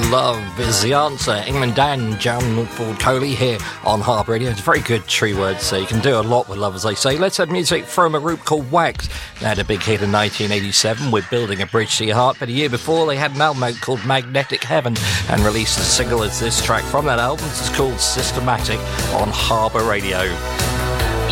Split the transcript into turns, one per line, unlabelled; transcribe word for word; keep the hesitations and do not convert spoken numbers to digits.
Love is the answer. England Dan, John Ford Coley here on Harbour Radio. It's a very good tree word, so you can do a lot with love, as they say. Let's have music from a group called Wax. They had a big hit in nineteen eighty-seven with Building a Bridge to Your Heart, but a year before they had an album out called Magnetic Heaven and released a single as this track from that album. This is called Systematic on Harbour Radio.